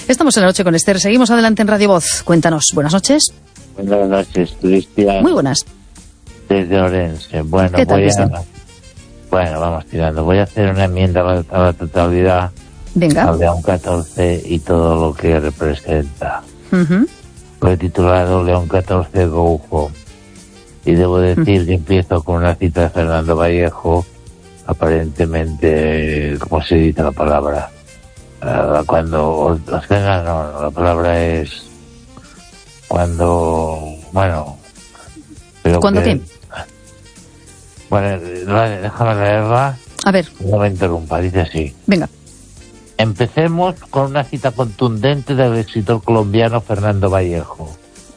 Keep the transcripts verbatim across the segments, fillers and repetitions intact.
Estamos en la noche con Esther. Seguimos adelante en Radio Voz. Cuéntanos. Buenas noches. Buenas noches, Cristian. Muy buenas. Desde Orense. Bueno, ¿Qué tal, voy Cristian? a... Bueno, vamos tirando. Voy a hacer una enmienda a la, a la totalidad Venga. al León catorce y todo lo que representa. Uh-huh. Lo he titulado León catorce Go Home. Y debo decir que empiezo con una cita de Fernando Vallejo, aparentemente, ¿cómo se dice la palabra? Uh, cuando, la escena no, no, la palabra es cuando, bueno, pero ¿Cuándo que, qué? Bueno, déjame leerla. A ver. No me interrumpa, dice así. Venga. Empecemos con una cita contundente del escritor colombiano Fernando Vallejo.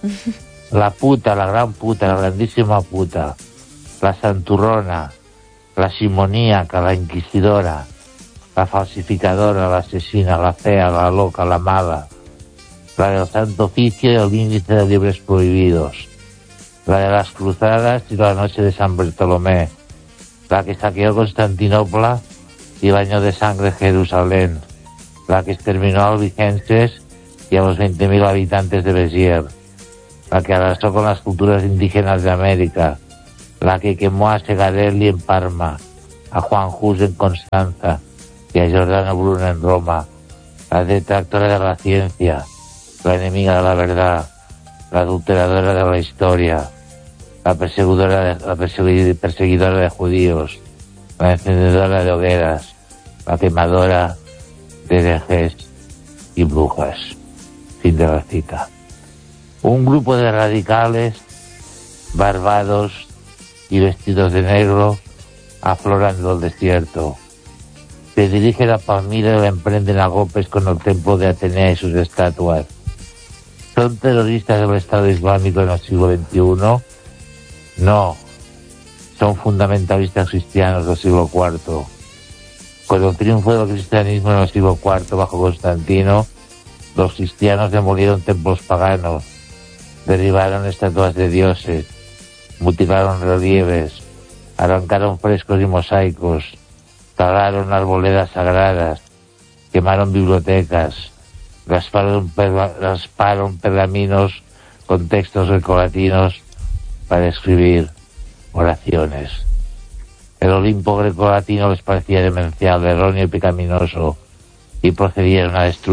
La puta, la gran puta, la grandísima puta, la santurrona, la simoníaca, la inquisidora, la falsificadora, la asesina, la fea, la loca, la mala, la del santo oficio y el índice de libros prohibidos, la de las cruzadas y la noche de San Bartolomé, la que saqueó Constantinopla y bañó de sangre Jerusalén, la que exterminó a albigenses y a los veinte mil habitantes de Béziers, la que arrasó con las culturas indígenas de América, la que quemó a Segarelli en Parma, a Juan Hus en Constanza y a Giordano Bruno en Roma, la detractora de la ciencia, la enemiga de la verdad, la adulteradora de la historia, la perseguidora de, la persegui- perseguidora de judíos, la encendedora de hogueras, la quemadora de herejes y brujas. Fin de la cita. Un grupo de radicales, barbados y vestidos de negro, afloran del desierto. Se dirigen a Palmira y la emprenden a golpes con el templo de Atenea y sus estatuas. ¿Son terroristas del Estado Islámico en el siglo veintiuno? No. Son fundamentalistas cristianos del siglo cuarto. Con el triunfo del cristianismo en el siglo cuarto bajo Constantino, los cristianos demolieron templos paganos, derribaron estatuas de dioses, mutilaron relieves, arrancaron frescos y mosaicos, talaron arboledas sagradas, quemaron bibliotecas, rasparon, perla, rasparon pergaminos con textos grecolatinos para escribir oraciones. El Olimpo grecolatino les parecía demencial, erróneo y pecaminoso, y procedieron a destruir